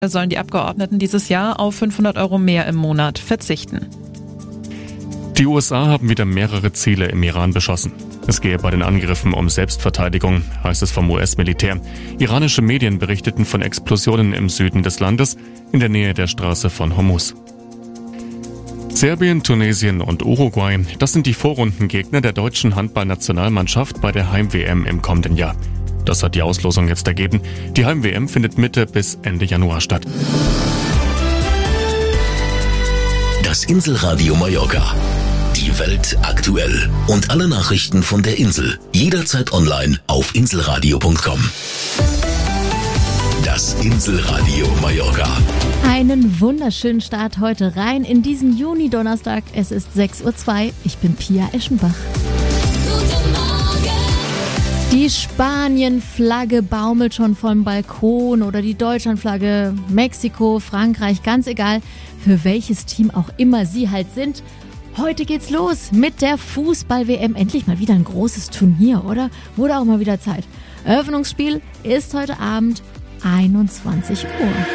sollen die Abgeordneten dieses Jahr auf 500 € mehr im Monat verzichten. Die USA haben wieder mehrere Ziele im Iran beschossen. Es gehe bei den Angriffen um Selbstverteidigung, heißt es vom US-Militär. Iranische Medien berichteten von Explosionen im Süden des Landes, in der Nähe der Straße von Hormuz. Serbien, Tunesien und Uruguay, das sind die Vorrundengegner der deutschen Handballnationalmannschaft bei der Heim-WM im kommenden Jahr. Das hat die Auslosung jetzt ergeben. Die Heim-WM findet Mitte bis Ende Januar statt. Das Inselradio Mallorca. Die Welt aktuell. Und alle Nachrichten von der Insel. Jederzeit online auf inselradio.com. Das Inselradio Mallorca. Einen wunderschönen Start heute rein in diesen Juni-Donnerstag. Es ist 6:02 Uhr. Ich bin Pia Eschenbach. Guten Morgen. Die Spanien-Flagge baumelt schon vom Balkon oder die Deutschland-Flagge, Mexiko, Frankreich, ganz egal, für welches Team auch immer sie halt sind. Heute geht's los mit der Fußball-WM. Endlich mal wieder ein großes Turnier, oder? Wurde auch mal wieder Zeit. Eröffnungsspiel ist heute Abend 21 Uhr.